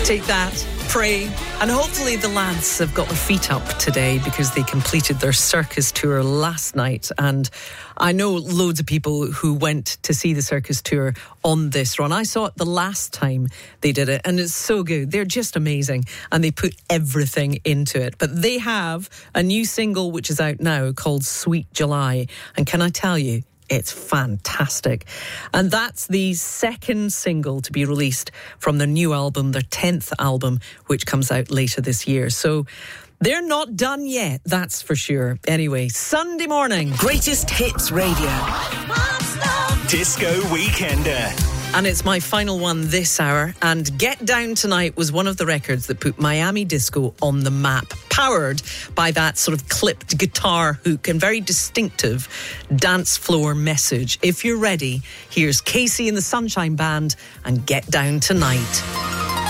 Take that, pray, and hopefully the lads have got their feet up today because they completed their circus tour last night. And I know loads of people who went to see the circus tour on this run. I saw it the last time they did it, and it's so good. They're just amazing, and they put everything into it. But they have a new single which is out now called Sweet July. And can I tell you, it's fantastic. And that's the second single to be released from their new album, their 10th album, which comes out later this year. So they're not done yet, that's for sure. Anyway, Sunday morning. Greatest Hits Radio. Disco Weekender. And it's my final one this hour. And Get Down Tonight was one of the records that put Miami disco on the map, powered by that sort of clipped guitar hook and very distinctive dance floor message. If you're ready, here's Casey and the Sunshine Band and Get Down Tonight.